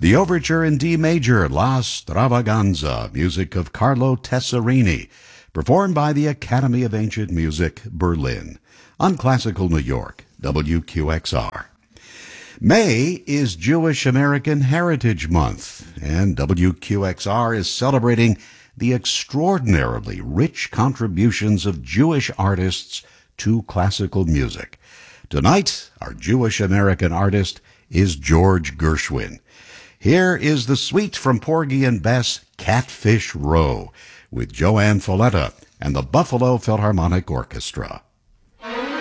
The Overture in D Major, La Stravaganza, music of Carlo Tesserini, performed by the Academy of Ancient Music, Berlin, on Classical New York, WQXR. May is Jewish American Heritage Month, and WQXR is celebrating the extraordinarily rich contributions of Jewish artists to classical music. Tonight, our Jewish American artist is George Gershwin. Here is the suite from Porgy and Bess, Catfish Row, with Joanne Folletta and the Buffalo Philharmonic Orchestra.